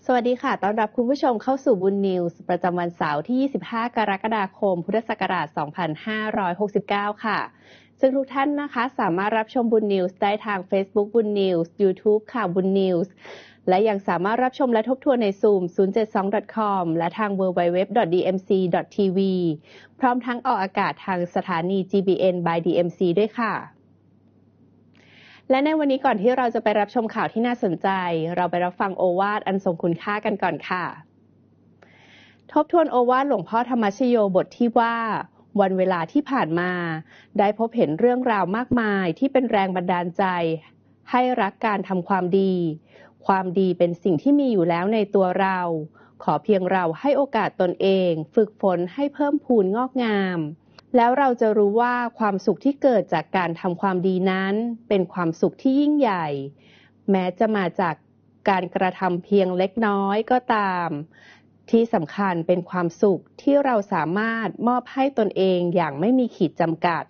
สวัสดีค่ะต้อนรับคุณผู้ชมเข้าสู่บุญนิวส์ประจำวันเสาร์ที่ 25 กรกฎาคม พุทธศักราช 2569 ค่ะ ซึ่งทุกท่านนะคะสามารถรับชมบุญนิวส์ได้ทาง Facebook บุญนิวส์ YouTube ข่าวบุญนิวส์และยังสามารถรับชมและทบทวนใน Zoom 072.com และทาง www.dmc.tv พร้อมทั้งออกอากาศทางสถานี GBN by DMC ด้วยค่ะและในวันนี้ก่อนที่เราจะไปรับชมข่าวที่น่าสนใจเราไปรับฟังโอวาทอันทรงคุณค่ากันก่อนค่ะทบทวนโอวาทหลวงพ่อธรรมชโยบทที่ว่าวันเวลาที่ผ่านมาได้พบเห็นเรื่องราวมากมายที่เป็นแรงบันดาลใจให้รักการทำความดีความดีเป็นสิ่งที่มีอยู่แล้วในตัวเราขอเพียงเราให้โอกาสตนเองฝึกฝนให้เพิ่มพูนงอกงามแล้วเราจะรู้ว่าความสุขที่เกิดจากการทำความดีนั้นเป็นความสุขที่ยิ่งใหญ่แม้จะมาจากการกระทำเพียงเล็กน้อยก็ตามที่สำคัญเป็นความสุขที่เราสามารถมอบให้ตนเองอย่างไม่มีขีดจำกัด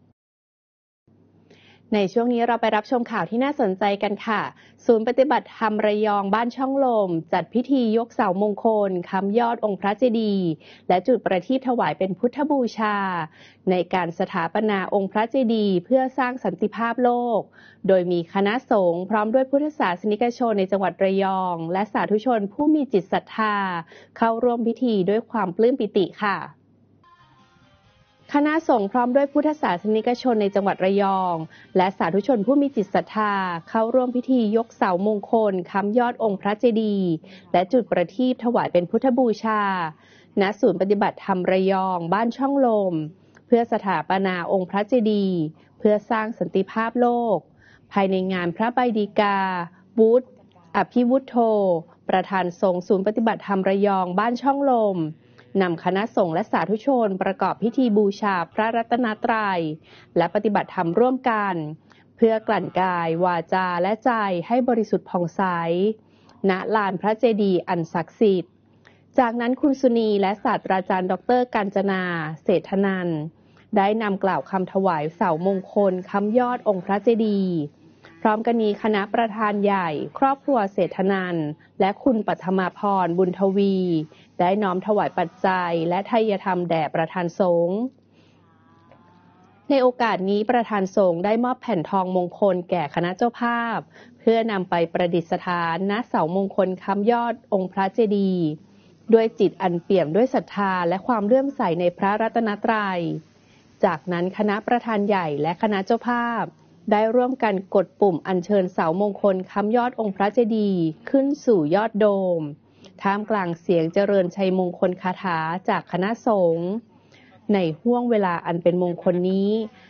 ในช่วงนี้เราไปรับชมข่าวที่น่าสนใจกันค่ะศูนย์ปฏิบัติธรรมระยองบ้านช่องลมจัดพิธียกเสามงคลค้ำยอดองค์พระเจดีย์และจุดประทีปถวายเป็นพุทธบูชาในการสถาปนาองค์พระเจดีย์เพื่อสร้างสันติภาพโลกโดยมีคณะสงฆ์พร้อมด้วยพุทธศาสนิกชนในจังหวัดระยองและสาธุชนผู้มีจิตศรัทธาเข้าร่วมพิธีด้วยความปลื้มปิติค่ะคณะสงฆ์พร้อมด้วยพุทธศาสนิกชนในจังหวัดระยองและสาธุชนผู้มีจิตศรัทธาเข้าร่วมพิธียกเสามงคลค้ำยอดองค์พระเจดีย์และจุดประทีปถวายเป็นพุทธบูชาณศูนย์ปฏิบัติธรรมระยองบ้านช่องลมเพื่อสถาปนาองค์พระเจดีย์เพื่อสร้างสันติภาพโลกภายในงานพระใบดีกาบุตรอภิวุฒโธประธานสงฆ์ศูนย์ปฏิบัติธรรมระยองบ้านช่องลมนำคณะสงฆ์และสาธุชนประกอบพิธีบูชาพระรัตนตรัยและปฏิบัติธรรมร่วมกันเพื่อกลั่นกายวาจาและใจให้บริสุทธิ์ผ่องใสณลานพระเจดีย์อันศักดิ์สิทธิ์จากนั้นคุณสุนีและศาสตราจารย์ดร.กาญจนาเศรษฐนันท์ได้นำกล่าวคำถวายเสามงคลค้ำยอดองค์พระเจดีย์พร้อมกันนี้คณะประธานใหญ่ครอบครัวเศรษฐนันท์และคุณปัทมาพรบุญทวีได้น้อมถวายปัจจัยและไทยธรรมแด่ประธานสงฆ์ในโอกาสนี้ประธานสงฆ์ได้มอบแผ่นทองมงคลแก่คณะเจ้าภาพเพื่อนำไปประดิษฐานณเสามงคลค้ำยอดองค์พระเจดีย์ด้วยจิตอันเปี่ยมด้วยศรัทธาและความเลื่อมใสในพระรัตนตรัยจากนั้นคณะประธานใหญ่และคณะเจ้าภาพได้ร่วมกันกดปุ่มอัญเชิญเสามงคลค้ำยอดองค์พระเจดีย์ขึ้นสู่ยอดโดมท่ามกลางเสียงเจริญชัยมงคลคาถาจากคณะสงฆ์ในห้วงเวลาอันเป็นมงคลนี้